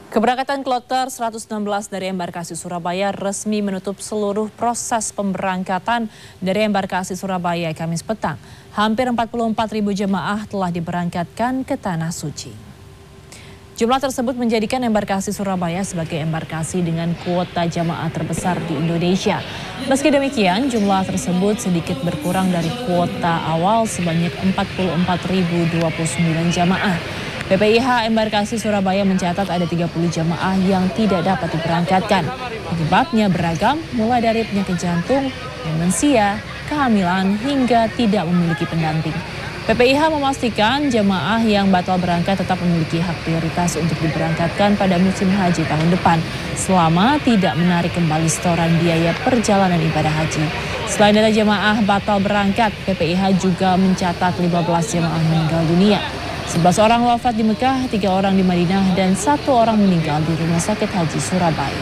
Keberangkatan kloter 116 dari embarkasi Surabaya resmi menutup seluruh proses pemberangkatan dari embarkasi Surabaya Kamis petang. Hampir 44.000 jemaah telah diberangkatkan ke Tanah Suci. Jumlah tersebut menjadikan embarkasi Surabaya sebagai embarkasi dengan kuota jemaah terbesar di Indonesia. Meski demikian, jumlah tersebut sedikit berkurang dari kuota awal sebanyak 44.029 jemaah. PPIH Embarkasi Surabaya mencatat ada 30 jemaah yang tidak dapat diberangkatkan. Penyebabnya beragam, mulai dari penyakit jantung, demensia, kehamilan, hingga tidak memiliki pendamping. PPIH memastikan jemaah yang batal berangkat tetap memiliki hak prioritas untuk diberangkatkan pada musim haji tahun depan, selama tidak menarik kembali setoran biaya perjalanan ibadah haji. Selain data jemaah batal berangkat, PPIH juga mencatat 15 jemaah meninggal dunia. 11 orang wafat di Mekah, 3 orang di Madinah, dan 1 orang meninggal di Rumah Sakit Haji Surabaya.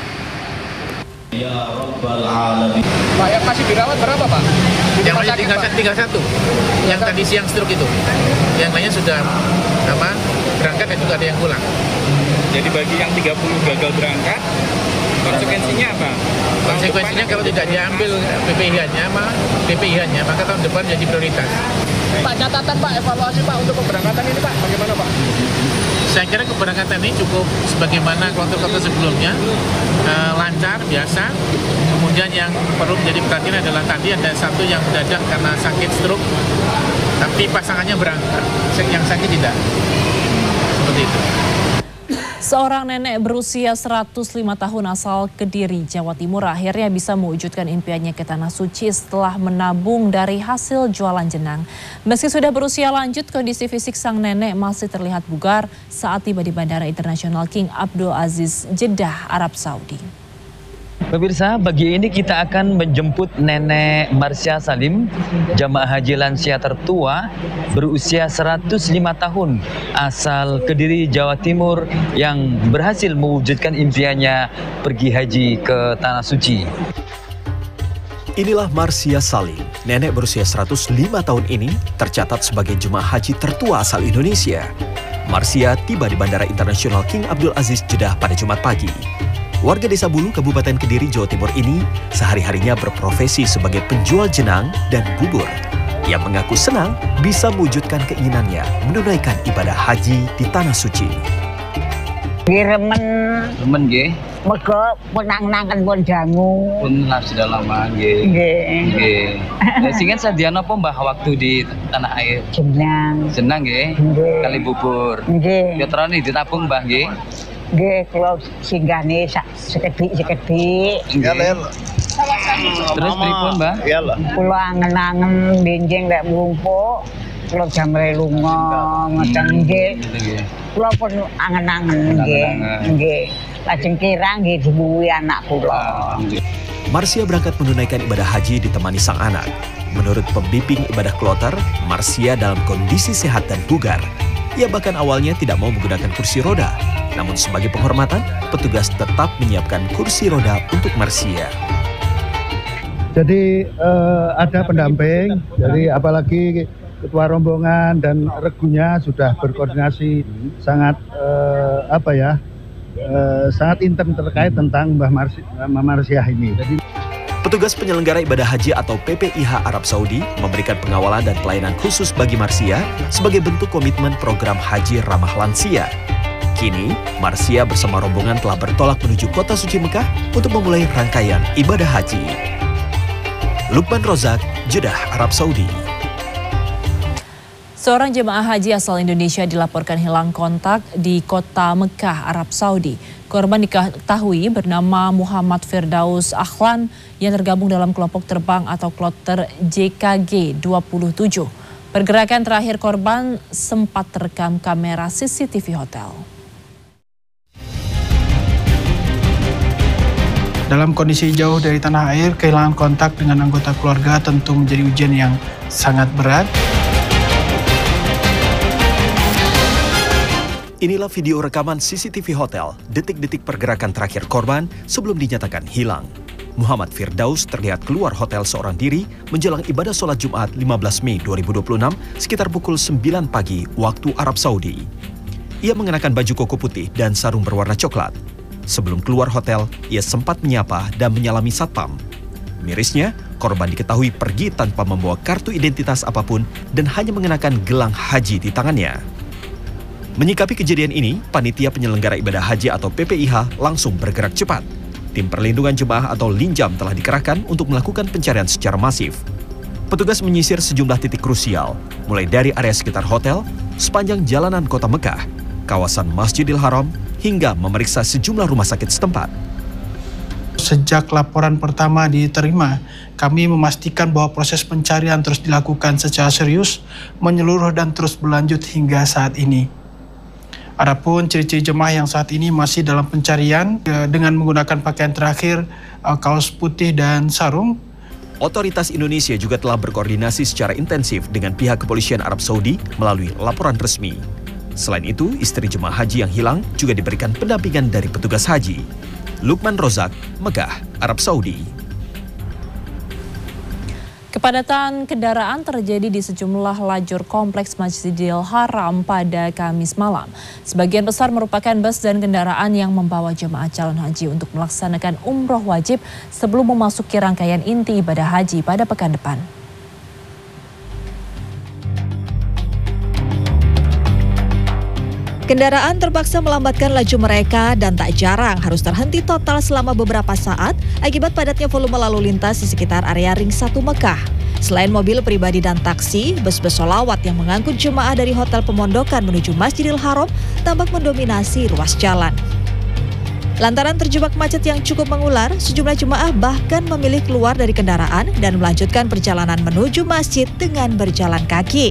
Ya Rabbal Alamin. Pak, yang masih dirawat berapa, Pak? Yang masih tinggal satu, yang tadi siang stroke itu. Yang lainnya sudah berangkat dan juga ada yang pulang. Jadi bagi yang 30 gagal berangkat, konsekuensinya apa? Konsekuensinya kalau tidak diambil PPIH-nya, maka tahun depan jadi prioritas. Pak, catatan Pak, evaluasi Pak untuk keberangkatan ini Pak, bagaimana Pak? Saya kira keberangkatan ini cukup sebagaimana kloter-kloter sebelumnya, lancar, biasa. Kemudian yang perlu menjadi perhatian adalah tadi ada satu yang mendadak karena sakit stroke, tapi pasangannya berangkat, yang sakit tidak. Seperti itu. Seorang nenek berusia 105 tahun asal Kediri, Jawa Timur akhirnya bisa mewujudkan impiannya ke Tanah Suci setelah menabung dari hasil jualan jenang. Meski sudah berusia lanjut, kondisi fisik sang nenek masih terlihat bugar saat tiba di Bandara Internasional King Abdul Aziz, Jeddah, Arab Saudi. Pemirsa, pagi ini kita akan menjemput Nenek Marsya Salim, jamaah haji lansia tertua berusia 105 tahun asal Kediri, Jawa Timur yang berhasil mewujudkan impiannya pergi haji ke Tanah Suci. Inilah Marsya Salim, nenek berusia 105 tahun ini tercatat sebagai jemaah haji tertua asal Indonesia. Marsya tiba di Bandara Internasional King Abdul Aziz, Jeddah pada Jumat pagi. Warga Desa Bulu, Kabupaten Kediri, Jawa Timur ini sehari-harinya berprofesi sebagai penjual jenang dan bubur. Ia mengaku senang bisa mewujudkan keinginannya menunaikan ibadah haji di Tanah Suci. Remen nggih. Mergo menang-nangan pun dangu. Pun sudah lama nggih. Nggih. Singen sedia napa Mbah waktu di tanah air? Jenang. Senang nggih. Kali bubur. Nggih. Ya terane ditabung Mbah nggih. Nggih, kula singgane sekedhik-sekedhik. Terus pripun, Mbah? Iya lah. Kula angen-angen benjing lek mlumpuk, kula jamre lunga ngoten nggih. Kula pun angen-angen nggih. Nggih. Lajeng kirang nggih dibuwi anak kula. Marsya berangkat menunaikan ibadah haji ditemani sang anak. Menurut pembimbing ibadah kloter, Marsya dalam kondisi sehat dan bugar. Ia bahkan awalnya tidak mau menggunakan kursi roda. Namun sebagai penghormatan, petugas tetap menyiapkan kursi roda untuk Marsya. Jadi ada pendamping, jadi apalagi ketua rombongan dan regunya sudah berkoordinasi sangat sangat intens terkait tentang Mbah Marsyah ini. Jadi, petugas penyelenggara ibadah haji atau PPIH Arab Saudi memberikan pengawalan dan pelayanan khusus bagi Marsya sebagai bentuk komitmen program haji ramah lansia. Kini, Marsya bersama rombongan telah bertolak menuju kota suci Mekah untuk memulai rangkaian ibadah haji. Lukman Rozak, Jeddah, Arab Saudi. Seorang jemaah haji asal Indonesia dilaporkan hilang kontak di kota Mekah, Arab Saudi. Korban diketahui bernama Muhammad Firdaus Akhlan yang tergabung dalam kelompok terbang atau kloter JKG 27. Pergerakan terakhir korban sempat terekam kamera CCTV hotel. Dalam kondisi jauh dari tanah air, kehilangan kontak dengan anggota keluarga tentu menjadi ujian yang sangat berat. Inilah video rekaman CCTV hotel, detik-detik pergerakan terakhir korban sebelum dinyatakan hilang. Muhammad Firdaus terlihat keluar hotel seorang diri menjelang ibadah sholat Jumat 15 Mei 2026 sekitar pukul 9 pagi waktu Arab Saudi. Ia mengenakan baju koko putih dan sarung berwarna coklat. Sebelum keluar hotel, ia sempat menyapa dan menyalami satpam. Mirisnya, korban diketahui pergi tanpa membawa kartu identitas apapun dan hanya mengenakan gelang haji di tangannya. Menyikapi kejadian ini, Panitia Penyelenggara Ibadah Haji atau PPIH langsung bergerak cepat. Tim Perlindungan Jemaah atau Linjam telah dikerahkan untuk melakukan pencarian secara masif. Petugas menyisir sejumlah titik krusial, mulai dari area sekitar hotel, sepanjang jalanan kota Mekah, kawasan Masjidil Haram, hingga memeriksa sejumlah rumah sakit setempat. Sejak laporan pertama diterima, kami memastikan bahwa proses pencarian terus dilakukan secara serius, menyeluruh dan terus berlanjut hingga saat ini. Adapun ciri-ciri jemaah yang saat ini masih dalam pencarian dengan menggunakan pakaian terakhir, kaos putih dan sarung. Otoritas Indonesia juga telah berkoordinasi secara intensif dengan pihak kepolisian Arab Saudi melalui laporan resmi. Selain itu, istri jemaah haji yang hilang juga diberikan pendampingan dari petugas haji. Lukman Rozak, Mekah, Arab Saudi. Kepadatan kendaraan terjadi di sejumlah lajur kompleks Masjidil Haram pada Kamis malam. Sebagian besar merupakan bus dan kendaraan yang membawa jemaah calon haji untuk melaksanakan umroh wajib sebelum memasuki rangkaian inti ibadah haji pada pekan depan. Kendaraan terpaksa melambatkan laju mereka dan tak jarang harus terhenti total selama beberapa saat akibat padatnya volume lalu lintas di sekitar area Ring 1 Mekah. Selain mobil pribadi dan taksi, bus-bus sholawat yang mengangkut jemaah dari Hotel Pemondokan menuju Masjidil Haram tampak mendominasi ruas jalan. Lantaran terjebak macet yang cukup mengular, sejumlah jemaah bahkan memilih keluar dari kendaraan dan melanjutkan perjalanan menuju masjid dengan berjalan kaki.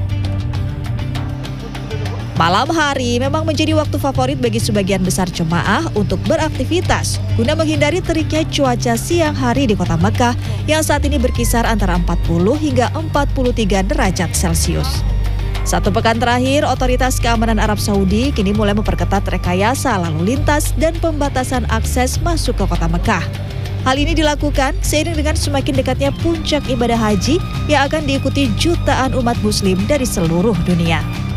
Malam hari memang menjadi waktu favorit bagi sebagian besar jemaah untuk beraktivitas guna menghindari teriknya cuaca siang hari di kota Mekah yang saat ini berkisar antara 40 hingga 43 derajat Celcius. Satu pekan terakhir, Otoritas Keamanan Arab Saudi kini mulai memperketat rekayasa lalu lintas dan pembatasan akses masuk ke kota Mekah. Hal ini dilakukan seiring dengan semakin dekatnya puncak ibadah haji yang akan diikuti jutaan umat muslim dari seluruh dunia.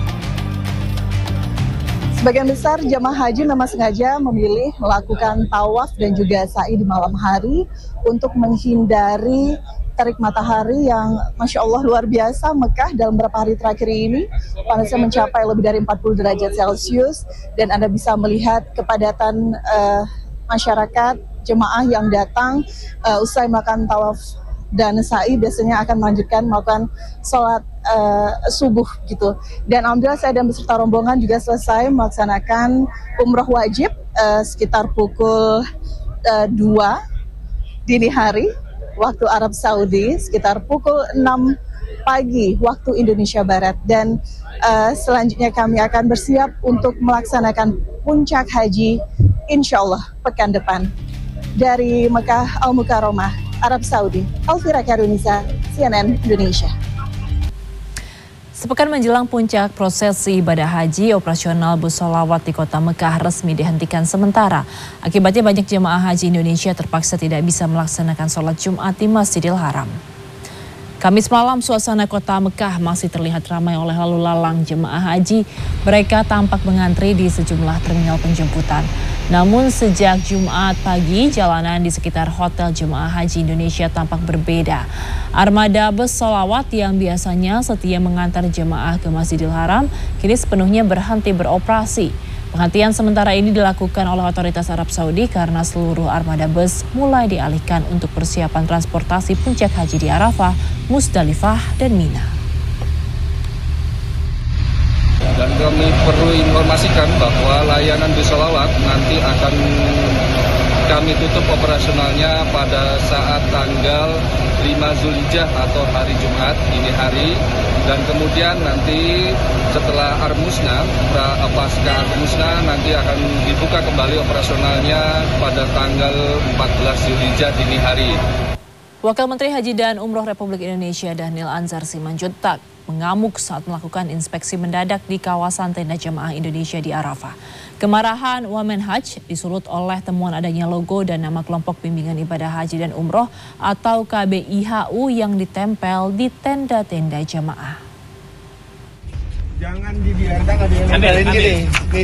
Sebagian besar jemaah haji memang sengaja memilih melakukan tawaf dan juga sa'i di malam hari untuk menghindari terik matahari yang Masya Allah luar biasa. Mekah dalam beberapa hari terakhir ini panasnya mencapai lebih dari 40 derajat Celcius dan Anda bisa melihat kepadatan masyarakat jemaah yang datang usai melakukan tawaf dan sa'i biasanya akan melakukan sholat subuh gitu. Dan alhamdulillah saya dan beserta rombongan juga selesai melaksanakan umroh wajib sekitar pukul 2 dini hari waktu Arab Saudi, sekitar pukul 6 pagi waktu Indonesia Barat. Dan selanjutnya kami akan bersiap untuk melaksanakan puncak haji insya Allah pekan depan. Dari Mekah Al-Mukarramah, Arab Saudi, Alfira Karunisa, CNN Indonesia. Sepekan menjelang puncak prosesi ibadah haji, operasional bus sholawat di kota Mekah resmi dihentikan sementara. Akibatnya banyak jemaah haji Indonesia terpaksa tidak bisa melaksanakan sholat Jumat di Masjidil Haram. Kamis malam suasana kota Mekah masih terlihat ramai oleh lalu lalang jemaah haji. Mereka tampak mengantri di sejumlah terminal penjemputan. Namun sejak Jumat pagi, jalanan di sekitar hotel jemaah haji Indonesia tampak berbeda. Armada bus sholawat yang biasanya setia mengantar jemaah ke Masjidil Haram kini sepenuhnya berhenti beroperasi. Penghentian sementara ini dilakukan oleh otoritas Arab Saudi karena seluruh armada bus mulai dialihkan untuk persiapan transportasi puncak haji di Arafah, Musdalifah, dan Mina. Dan kami perlu informasikan bahwa layanan bus sholawat nanti akan kami tutup operasionalnya pada saat tanggal 5 Zulhijjah atau hari Jumat dini hari, dan kemudian nanti setelah Armusna, pasca Armusna nanti akan dibuka kembali operasionalnya pada tanggal 14 Zulhijjah dini hari. Wakil Menteri Haji dan Umroh Republik Indonesia Dhanil Anzar Simanjuntak mengamuk saat melakukan inspeksi mendadak di kawasan tenda jemaah Indonesia di Arafah. Kemarahan Wamen Haj disulut oleh temuan adanya logo dan nama kelompok bimbingan ibadah haji dan umroh atau KBIHU yang ditempel di tenda-tenda jemaah. Jangan dibiarkan ada yang nempelin gini.